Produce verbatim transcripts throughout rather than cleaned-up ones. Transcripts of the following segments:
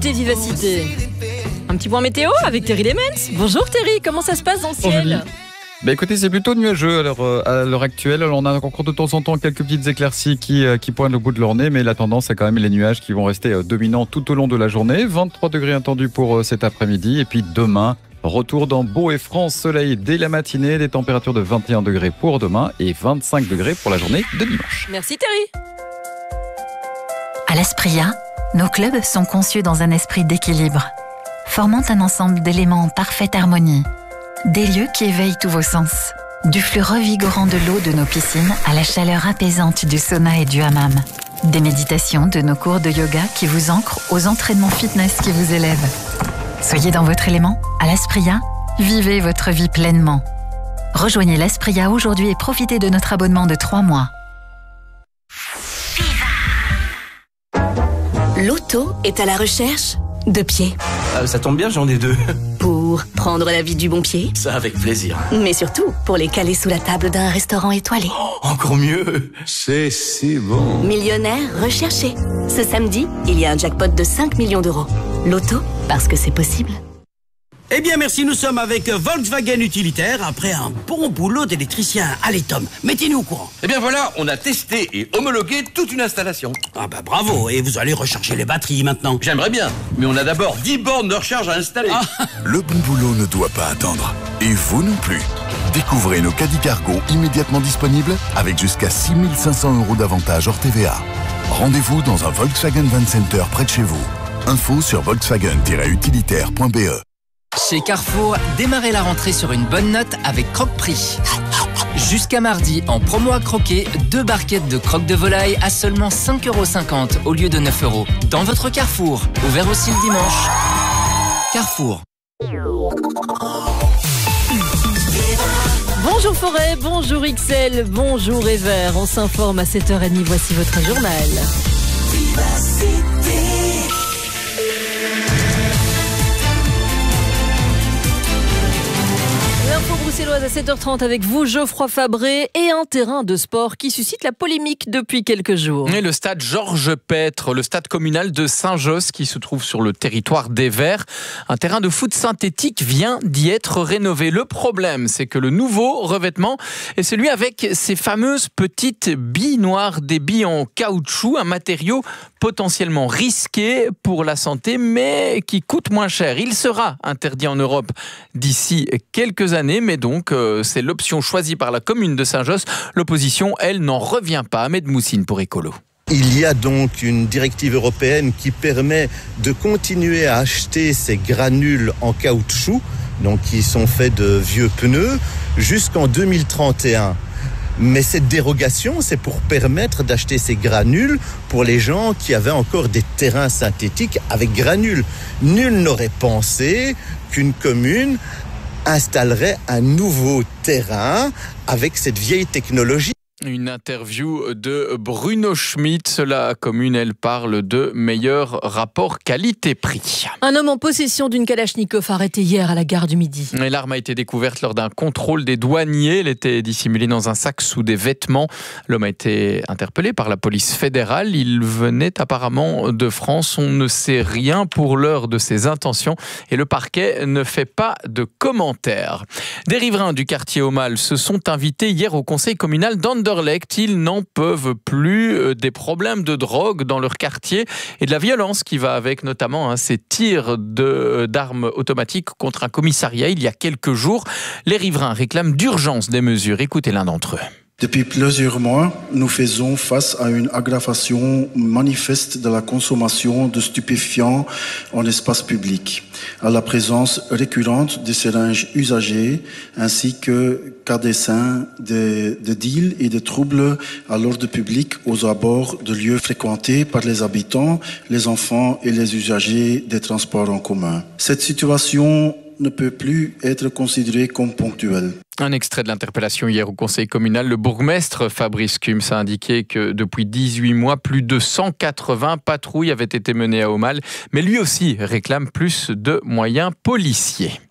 et vivacité. Un petit point météo avec Terry Lemens. Bonjour Terry, comment ça se passe dans le ciel ? Bah écoutez, c'est plutôt nuageux à l'heure, à l'heure actuelle. Alors on a encore de temps en temps quelques petites éclaircies qui, qui pointent le bout de leur nez, mais la tendance c'est quand même les nuages qui vont rester dominants tout au long de la journée. vingt-trois degrés attendus pour cet après-midi, et puis demain, retour dans beau et franc soleil dès la matinée, des températures de vingt et un degrés pour demain et vingt-cinq degrés pour la journée de dimanche. Merci Terry. À l'Aspria, nos clubs sont conçus dans un esprit d'équilibre, formant un ensemble d'éléments en parfaite harmonie. Des lieux qui éveillent tous vos sens. Du flux revigorant de l'eau de nos piscines à la chaleur apaisante du sauna et du hammam. Des méditations de nos cours de yoga qui vous ancrent aux entraînements fitness qui vous élèvent. Soyez dans votre élément, à l'Aspria, vivez votre vie pleinement. Rejoignez l'Aspria aujourd'hui et profitez de notre abonnement de trois mois. L'auto est à la recherche de pieds. Euh, ça tombe bien, j'en ai deux. Pour prendre la vie du bon pied, Ça avec plaisir. mais surtout pour les caler sous la table d'un restaurant étoilé. Oh, encore mieux. C'est si bon. Millionnaire recherché. Ce samedi, il y a un jackpot de cinq millions d'euros. L'auto, parce que c'est possible. Eh bien merci, nous sommes avec Volkswagen Utilitaire après un bon boulot d'électricien. Allez Tom, mettez-nous au courant. Eh bien voilà, on a testé et homologué toute une installation. Ah bah bravo, et vous allez recharger les batteries maintenant. J'aimerais bien, mais on a d'abord dix bornes de recharge à installer. Ah. Le bon boulot ne doit pas attendre. Et vous non plus. Découvrez nos caddies cargo immédiatement disponibles avec jusqu'à six mille cinq cents euros d'avantage hors T V A. Rendez-vous dans un Volkswagen Van Center près de chez vous. Info sur volkswagen tiret utilitaire point b e. Chez Carrefour, démarrez la rentrée sur une bonne note avec Croque-Prix. Jusqu'à mardi, en promo à croquer, deux barquettes de croque de volaille à seulement cinq euros cinquante au lieu de neuf euros. Dans votre Carrefour, ouvert aussi le dimanche. Carrefour. Bonjour Forêt, bonjour X L, bonjour Ever. On s'informe à sept heures trente, voici votre journal. L'info bruxelloise à sept heures trente avec vous, Geoffroy Fabré, et un terrain de sport qui suscite la polémique depuis quelques jours. Et le stade Georges Pêtre, le stade communal de Saint-Josse qui se trouve sur le territoire des Verts. Un terrain de foot synthétique vient d'y être rénové. Le problème, c'est que le nouveau revêtement est celui avec ces fameuses petites billes noires, des billes en caoutchouc, un matériau potentiellement risqué pour la santé, mais qui coûte moins cher. Il sera interdit en Europe d'ici quelques années, mais donc euh, c'est l'option choisie par la commune de Saint-Josse. L'opposition, elle, n'en revient pas. Ahmed Moussine pour Écolo. Il y a donc une directive européenne qui permet de continuer à acheter ces granules en caoutchouc, donc qui sont faits de vieux pneus, jusqu'en deux mille trente et un. Mais cette dérogation, c'est pour permettre d'acheter ces granules pour les gens qui avaient encore des terrains synthétiques avec granules. Nul n'aurait pensé qu'une commune installerait un nouveau terrain avec cette vieille technologie. Une interview de Bruno Schmitt. La commune, elle parle de meilleur rapport qualité-prix. Un homme en possession d'une Kalachnikov arrêté hier à la gare du Midi. Et l'arme a été découverte lors d'un contrôle des douaniers. Elle était dissimulée dans un sac sous des vêtements. L'homme a été interpellé par la police fédérale. Il venait apparemment de France. On ne sait rien pour l'heure de ses intentions et le parquet ne fait pas de commentaires. Des riverains du quartier Aumale se sont invités hier au conseil communal d'Anderlecht. Ils n'en peuvent plus des problèmes de drogue dans leur quartier et de la violence qui va avec, notamment hein, ces tirs de, d'armes automatiques contre un commissariat il y a quelques jours. Les riverains réclament d'urgence des mesures. Écoutez l'un d'entre eux. Depuis plusieurs mois, nous faisons face à une aggravation manifeste de la consommation de stupéfiants en espace public, à la présence récurrente de seringues usagées, ainsi que qu'à dessein de, de deals et de troubles à l'ordre public aux abords de lieux fréquentés par les habitants, les enfants et les usagers des transports en commun. Cette situation ne peut plus être considérée comme ponctuelle. Un extrait de l'interpellation hier au conseil communal. Le bourgmestre Fabrice Kums a indiqué que depuis dix-huit mois, plus de cent quatre-vingts patrouilles avaient été menées à Aumale. Mais lui aussi réclame plus de moyens policiers.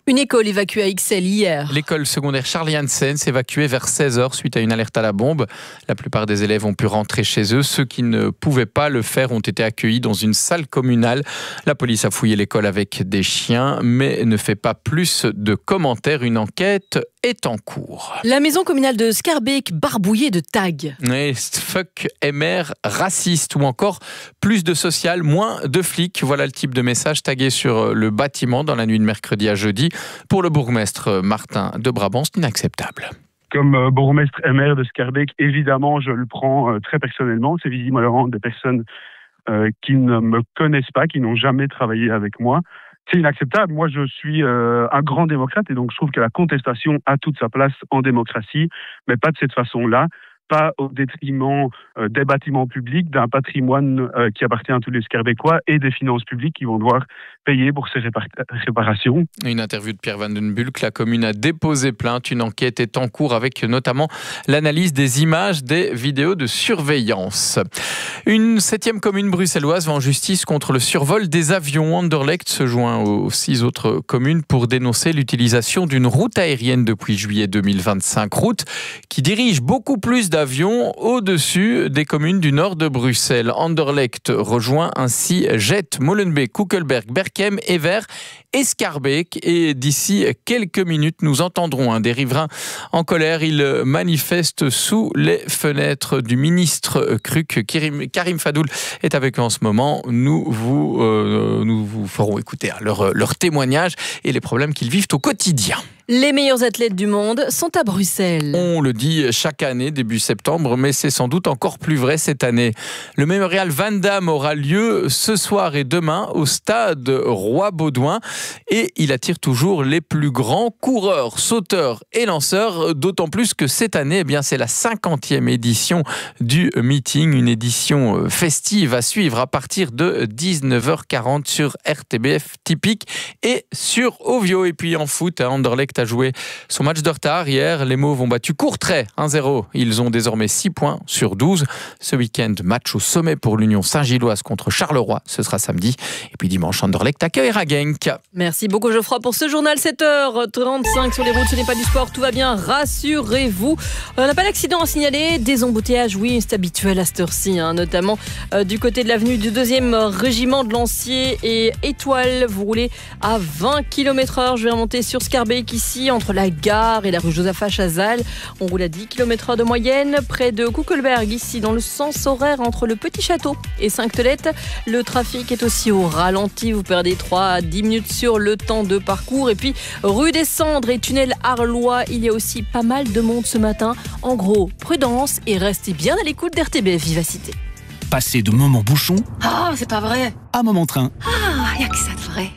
Une école évacuée à Ixelles hier. L'école secondaire Charlie Hansen s'est évacuée vers seize heures suite à une alerte à la bombe. La plupart des élèves ont pu rentrer chez eux. Ceux qui ne pouvaient pas le faire ont été accueillis dans une salle communale. La police a fouillé l'école avec des chiens, mais ne fait pas plus de commentaires. Une enquête est en cours. La maison communale de Scarbeck barbouillée de tags. Et fuck M R, raciste ou encore plus de social, moins de flics. Voilà le type de message tagué sur le bâtiment dans la nuit de mercredi à jeudi. Pour le bourgmestre Martin de Brabant, c'est inacceptable. Comme euh, bourgmestre M R de Scarbeck, évidemment, je le prends euh, très personnellement. C'est visiblement des personnes euh, qui ne me connaissent pas, qui n'ont jamais travaillé avec moi. C'est inacceptable. Moi, je suis euh, un grand démocrate et donc je trouve que la contestation a toute sa place en démocratie, mais pas de cette façon-là, pas au détriment euh, des bâtiments publics, d'un patrimoine euh, qui appartient à tous les Scarbeckois et des finances publiques qui vont devoir payer pour ces répar- réparations. Une interview de Pierre Van den Bulck. La commune a déposé plainte. Une enquête est en cours avec notamment l'analyse des images des vidéos de surveillance. Une septième commune bruxelloise va en justice contre le survol des avions. Anderlecht se joint aux six autres communes pour dénoncer l'utilisation d'une route aérienne depuis juillet deux mille vingt-cinq. Route qui dirige beaucoup plus d'avions au-dessus des communes du nord de Bruxelles. Anderlecht rejoint ainsi Jet, Molenbeek, Koekelberg, Berchem, Evere et Scarbeck. Et d'ici quelques minutes, nous entendrons un des riverains en colère. Ils manifestent sous les fenêtres du ministre Kruck. Karim, Karim Fadoul est avec eux en ce moment. Nous vous, euh, nous vous ferons écouter leur, leur témoignage et les problèmes qu'ils vivent au quotidien. Les meilleurs athlètes du monde sont à Bruxelles. On le dit chaque année, début septembre, mais c'est sans doute encore plus vrai cette année. Le mémorial Van Damme aura lieu ce soir et demain au stade Roi-Baudouin et il attire toujours les plus grands coureurs, sauteurs et lanceurs, d'autant plus que cette année, eh bien, c'est la cinquantième édition du meeting, une édition festive à suivre à partir de dix-neuf heures quarante sur R T B F Typique et sur Ovio. Et puis en foot, à Anderlecht a joué son match de retard hier. Les Mauves ont battu Courtrai un zéro. Ils ont désormais six points sur douze. Ce week-end, match au sommet pour l'Union Saint-Gilloise contre Charleroi. Ce sera samedi. Et puis dimanche, Anderlecht accueille Ragenk. Merci beaucoup Geoffroy pour ce journal. sept heures trente-cinq sur les routes. Ce n'est pas du sport. Tout va bien. Rassurez-vous. On n'a pas d'accident à signaler. Des embouteillages, oui, c'est habituel à cette heure-ci, hein, notamment euh, du côté de l'avenue du deuxième régiment de Lanciers et Étoile. Vous roulez à vingt kilomètres heure. Je vais remonter sur Scarbeck ici, entre la gare et la rue Josaphat Chazal. On roule à dix kilomètres heure de moyenne. Près de Koekelberg, ici, dans le sens horaire entre le Petit Château et Sainte-Tolette. Le trafic est aussi au ralenti. Vous perdez trois à dix minutes sur le temps de parcours. Et puis, rue des Cendres et tunnel Arlois, il y a aussi pas mal de monde ce matin. En gros, prudence et restez bien à l'écoute d'R T B F Vivacité. Passez de moments bouchons Oh, c'est pas vrai. à moments train. Ah, y a que ça de vrai.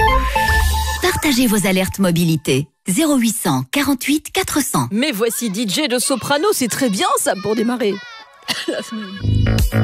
Partagez vos alertes mobilité. zéro huit cent quarante-huit quatre cents. Mais voici D J de Soprano, c'est très bien ça pour démarrer la semaine.